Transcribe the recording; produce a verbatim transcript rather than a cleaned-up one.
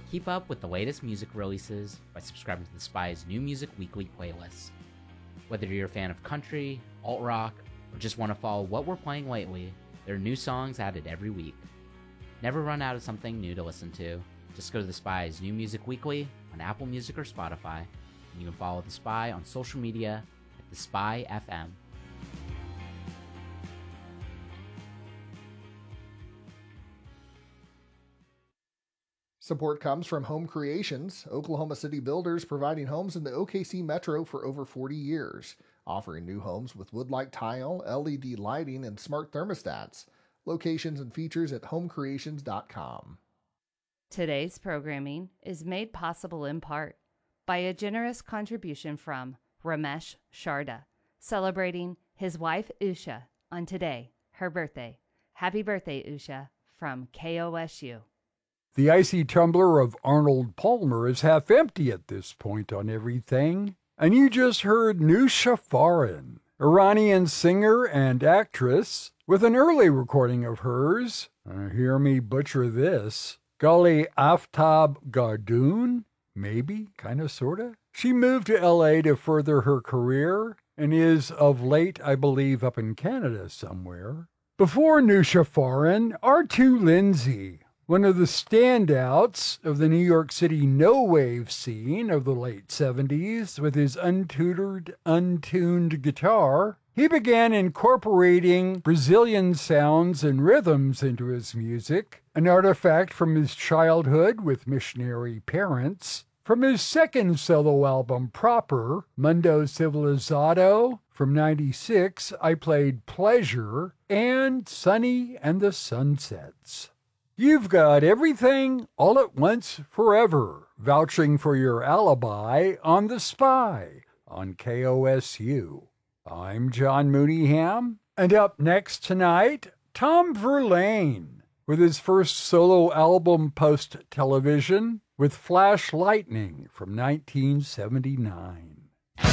Keep up with the latest music releases by subscribing to The Spy's new music weekly playlist. Whether you're a fan of country, alt-rock, or just want to follow what we're playing lately, there are new songs added every week. Never run out of something new to listen to. Just go to The Spy's new music weekly on Apple Music or Spotify, and you can follow The Spy on social media at The Spy F M. Support comes from Home Creations, Oklahoma City builders providing homes in the O K C metro for over forty years, offering new homes with wood-like tile, L E D lighting, and smart thermostats. Locations and features at home creations dot com. Today's programming is made possible in part by a generous contribution from Ramesh Sharda, celebrating his wife Usha on today, her birthday. Happy birthday, Usha, from K O S U. The icy tumbler of Arnold Palmer is half empty at this point on everything. And you just heard Nusha Farin, Iranian singer and actress, with an early recording of hers. Uh, hear me butcher this. Gully Aftab Gardoon? Maybe? Kinda, sorta? She moved to L A to further her career, and is of late, I believe, up in Canada somewhere. Before Nusha Farin, R two Lindsay, one of the standouts of the New York City no-wave scene of the late seventies, with his untutored, untuned guitar, he began incorporating Brazilian sounds and rhythms into his music, an artifact from his childhood with missionary parents. From his second solo album proper, Mundo Civilizado, from ninety-six, I played Pleasure and Sunny and the Sunsets. You've got everything all at once forever, vouching for your alibi on The Spy on K O S U. I'm John Mooneyham, and up next tonight, Tom Verlaine, with his first solo album post-television with Flash Lightning from nineteen seventy-nine.